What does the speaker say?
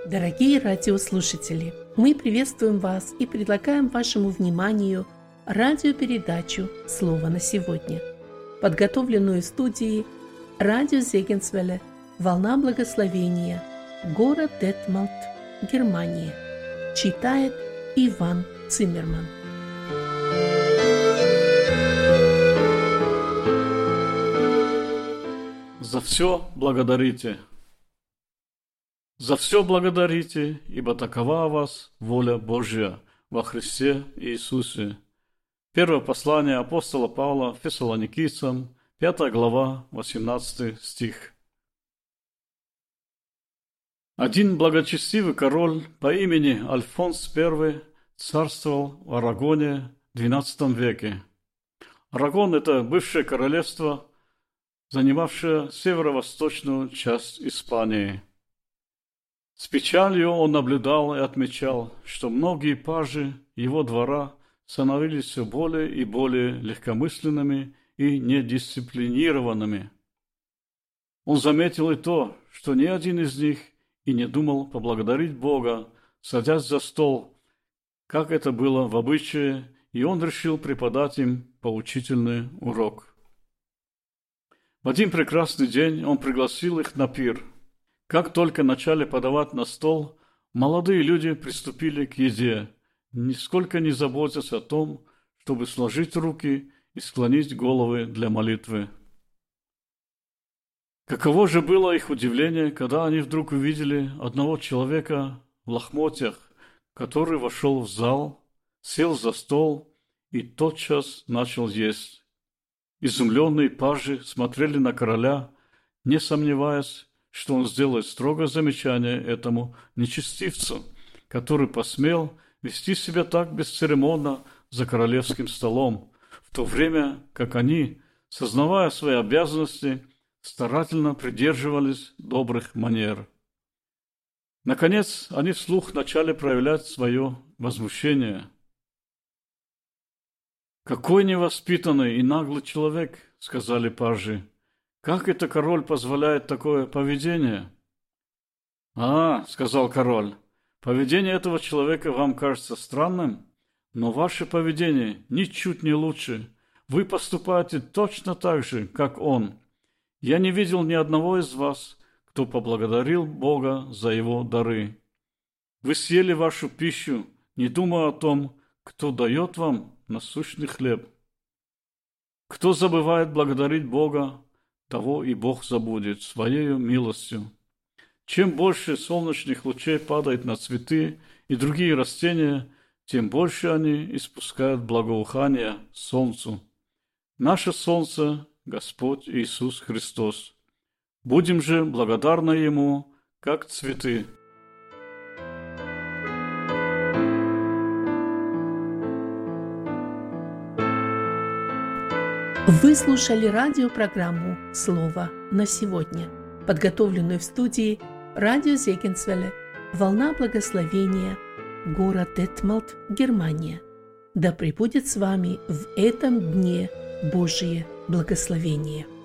Дорогие радиослушатели, мы приветствуем вас и предлагаем вашему вниманию радиопередачу «Слово на сегодня», подготовленную в студии радио Зегенсвелле «Волна благословения», город Детмалт, Германия. Читает Иван Циммерман. За все благодарите. За все благодарите, ибо такова о вас воля Божья во Христе Иисусе. Первое послание апостола Павла Фессалоникийцам, 5 глава, 18 стих. Один благочестивый король по имени Альфонс I царствовал в Арагоне в XII веке. Арагон – это бывшее королевство, занимавшее северо-восточную часть Испании. С печалью он наблюдал и отмечал, что многие пажи его двора становились все более и более легкомысленными и недисциплинированными. Он заметил и то, что ни один из них и не думал поблагодарить Бога, садясь за стол, как это было в обычае, и он решил преподать им поучительный урок. В один прекрасный день он пригласил их на пир. Как только начали подавать на стол, молодые люди приступили к еде, нисколько не заботясь о том, чтобы сложить руки и склонить головы для молитвы. Каково же было их удивление, когда они вдруг увидели одного человека в лохмотьях, который вошел в зал, сел за стол и тотчас начал есть. Изумленные пажи смотрели на короля, не сомневаясь, что он сделает строгое замечание этому нечестивцу, который посмел вести себя так бесцеремонно за королевским столом, в то время как они, сознавая свои обязанности, старательно придерживались добрых манер. Наконец, они вслух начали проявлять свое возмущение. «Какой невоспитанный и наглый человек!» — сказали пажи. «Как это король позволяет такое поведение?» — сказал король, — «поведение этого человека вам кажется странным, но ваше поведение ничуть не лучше. Вы поступаете точно так же, как он. Я не видел ни одного из вас, кто поблагодарил Бога за его дары. Вы съели вашу пищу, не думая о том, кто дает вам насущный хлеб. Кто забывает благодарить Бога, того и Бог забудет своею милостью. Чем больше солнечных лучей падает на цветы и другие растения, тем больше они испускают благоухание солнцу. Наше солнце – Господь Иисус Христос. Будем же благодарны Ему, как цветы. Вы слушали радиопрограмму «Слово на сегодня», подготовленную в студии радио Зегенсвелле «Волна благословения», город Детмалт, Германия. Да пребудет с вами в этом дне Божие благословение.